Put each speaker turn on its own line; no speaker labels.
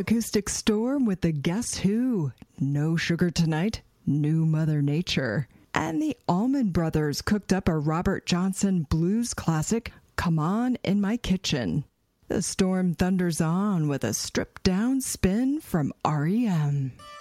Acoustic Storm with the Guess Who, No Sugar Tonight, New Mother Nature. And the Allman Brothers cooked up a Robert Johnson blues classic, Come On in My Kitchen. The Storm thunders on with a stripped-down spin from REM.